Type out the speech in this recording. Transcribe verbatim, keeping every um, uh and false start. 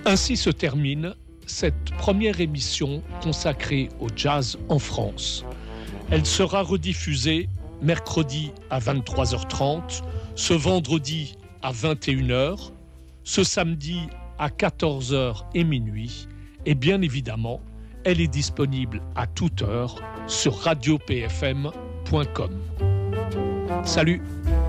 Ainsi se termine cette première émission consacrée au jazz en France. Elle sera rediffusée mercredi à vingt-trois heures trente, ce vendredi à vingt et une heures, ce samedi à quatorze heures et minuit, et bien évidemment, elle est disponible à toute heure sur radio p f m point com. Salut!